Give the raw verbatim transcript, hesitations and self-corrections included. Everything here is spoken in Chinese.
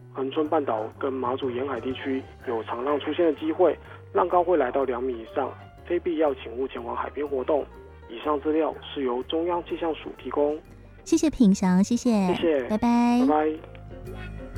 恒春半岛跟马祖沿海地区有长浪出现的机会，浪高会来到两米以上，非必要请勿前往海边活动。以上资料是由中央气象署提供。 谢谢品祥，谢谢， 谢谢， 拜拜， 拜拜。